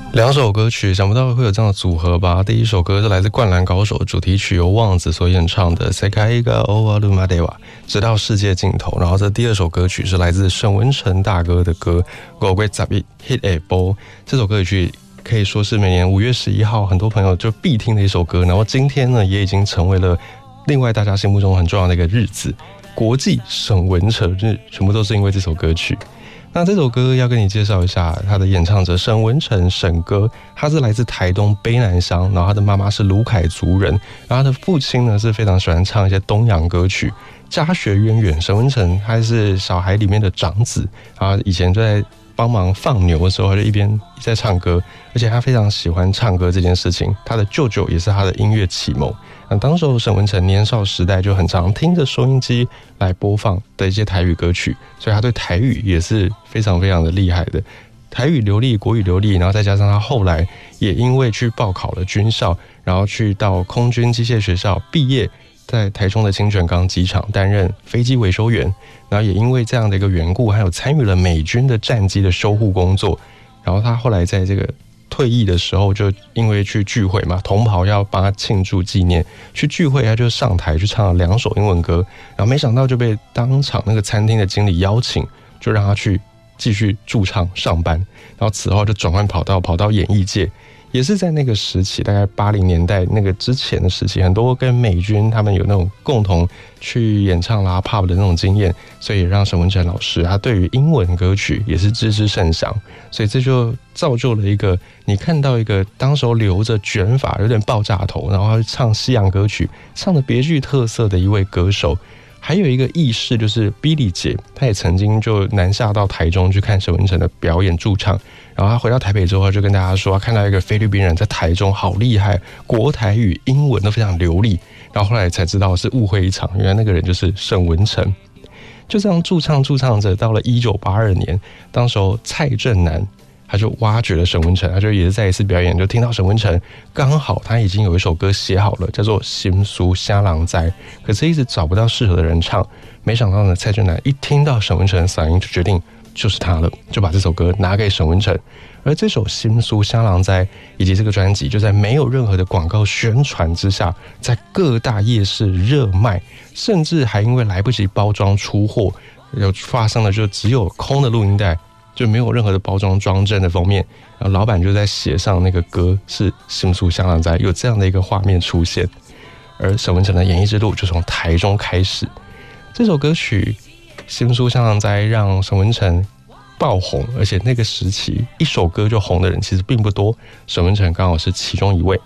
两首歌曲，想不到会有这样的组合吧？第一首歌是来自《灌篮高手》主题曲，由望子所演唱的《Sekai ga Owaru Madewa》，直到世界尽头。然后这第二首歌曲是来自沈文程大哥的歌《5月11 Hit A Ball》。这首歌曲可以说是每年5月11号很多朋友就必听的一首歌。然后今天呢，也已经成为了另外大家心目中很重要的一个日子——国际沈文程日，全部都是因为这首歌曲。那这首歌要跟你介绍一下他的演唱者沈文程，沈哥，他是来自台东卑南乡，然后他的妈妈是鲁凯族人，然后他的父亲呢是非常喜欢唱一些东洋歌曲。家学渊源，沈文程他是小孩里面的长子，然后以前就在帮忙放牛的时候，他就一边在唱歌，而且他非常喜欢唱歌这件事情。他的舅舅也是他的音乐启蒙。那当时沈文程年少时代就很常听着收音机来播放的一些台语歌曲，所以他对台语也是非常非常的厉害的。台语流利，国语流利，然后再加上他后来也因为去报考了军校，然后去到空军机械学校毕业，在台中的清泉岗机场担任飞机维修员，然后也因为这样的一个缘故，还有参与了美军的战机的修护工作。然后他后来在这个退役的时候，就因为去聚会嘛，同袍要帮他庆祝纪念，去聚会他就上台去唱了2首英文歌，然后没想到就被当场那个餐厅的经理邀请，就让他去继续驻唱上班，然后此后就转换跑到演艺界。也是在那个时期，大概80年代那个之前的时期，很多跟美军他们有那种共同去演唱啦 pub 的那种经验，所以让沈文程老师他对于英文歌曲也是知之甚详，所以这就造就了一个你看到一个当时候留着卷发有点爆炸头，然后他唱西洋歌曲唱的别具特色的一位歌手。还有一个轶事，就是 Billy 姐，她也曾经就南下到台中去看沈文程的表演驻唱，然后她回到台北之后，就跟大家说，她看到一个菲律宾人在台中好厉害，国台语、英文都非常流利，然后后来才知道是误会一场，原来那个人就是沈文程。就这样驻唱着，到了1982年，当时候蔡振南他就挖掘了沈文程，他就也是在一次表演就听到沈文程刚好他已经有一首歌写好了，叫做《心苏虾郎哉》，可是一直找不到适合的人唱。没想到呢，蔡振南一听到沈文程的嗓音就决定就是他了，就把这首歌拿给沈文程。而这首《心苏虾郎哉》以及这个专辑就在没有任何的广告宣传之下，在各大夜市热卖，甚至还因为来不及包装出货，有发生了就只有空的录音带，就没有任何的包装装帧的封面，然后老板就在写上那个歌是心苏虾郎哉，有这样的一个画面出现。而沈文程的演艺之路就从台中开始。这首歌曲心苏虾郎哉让沈文程爆红，而且那个时期一首歌就红的人其实并不多，沈文程刚好是其中一位。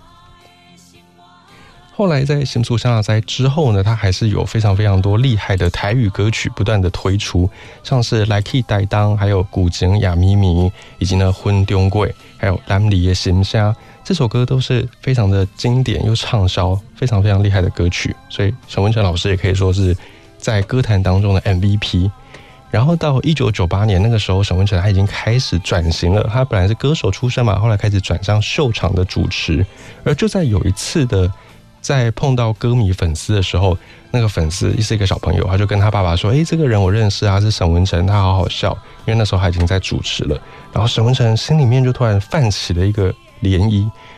后来在心苏虾郎哉之后呢，他还是有非常非常多厉害的台语歌曲不断的推出，像是来去台东，还有古井雅咪咪，以及呢婚中贵，还有南里的心虾，这首歌都是非常的经典又畅销，非常非常厉害的歌曲，所以沈文程老师也可以说是在歌坛当中的 MVP。然后到1998年那个时候，沈文程他已经开始转型了，他本来是歌手出身嘛，后来开始转向秀场的主持。而就在有一次的在碰到歌迷粉丝的时候，那个粉丝是一个小朋友，他就跟他爸爸说，这个人我认识啊，是沈文程，他好好笑。因为那时候他已经在主持了，然后沈文程心里面就突然泛起了一个涟漪，